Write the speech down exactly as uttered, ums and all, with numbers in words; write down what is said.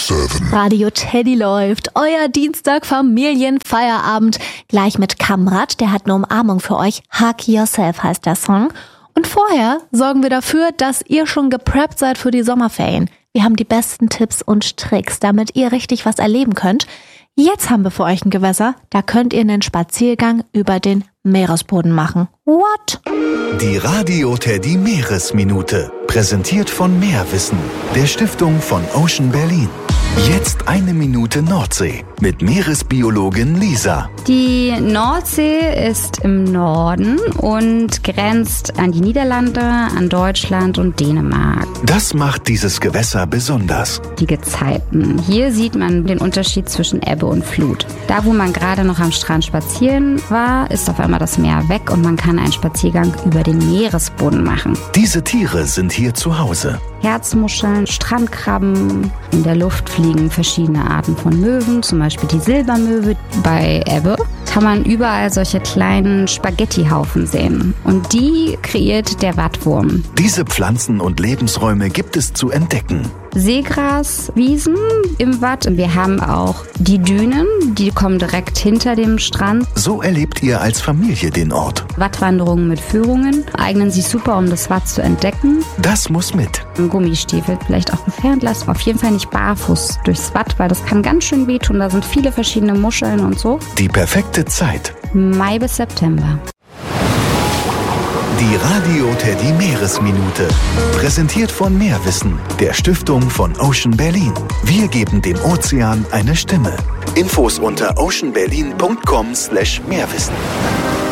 sieben. Radio Teddy läuft. Euer Dienstag-Familienfeierabend. Gleich mit Kamrat, der hat eine Umarmung für euch. Hug Yourself heißt der Song. Und vorher sorgen wir dafür, dass ihr schon gepreppt seid für die Sommerferien. Wir haben die besten Tipps und Tricks, damit ihr richtig was erleben könnt. Jetzt haben wir für euch ein Gewässer, da könnt ihr einen Spaziergang über den Meeresboden machen. What? Die Radio Teddy Meeresminute, präsentiert von Meerwissen, der Stiftung von Ocean Berlin. Jetzt eine Minute Nordsee mit Meeresbiologin Lisa. Die Nordsee ist im Norden und grenzt an die Niederlande, an Deutschland und Dänemark. Das macht dieses Gewässer besonders. Die Gezeiten. Hier sieht man den Unterschied zwischen Ebbe und Flut. Da, wo man gerade noch am Strand spazieren war, ist auf einmal das Meer weg und man kann einen Spaziergang über den Meeresboden machen. Diese Tiere sind hier zu Hause. Herzmuscheln, Strandkrabben. In der Luft fliegen verschiedene Arten von Möwen, zum Beispiel die Silbermöwe. Bei Ebbe kann man überall solche kleinen Spaghettihaufen sehen. Und die kreiert der Wattwurm. Diese Pflanzen und Lebensräume gibt es zu entdecken. Seegraswiesen im Watt. Wir haben auch die Dünen, die kommen direkt hinter dem Strand. So erlebt ihr als Familie den Ort. Wattwanderungen mit Führungen eignen sich super, um das Watt zu entdecken. Das muss mit. Ein Gummistiefel vielleicht auch entfernt lassen. Auf jeden Fall nicht barfuß durchs Watt, weil das kann ganz schön wehtun. Da sind viele verschiedene Muscheln und so. Die perfekte Zeit. Mai bis September. Die Radio Teddy Meeresminute. Präsentiert von Meerwissen, der Stiftung von Ocean Berlin. Wir geben dem Ozean eine Stimme. Infos unter oceanberlin punkt com slash Meerwissen.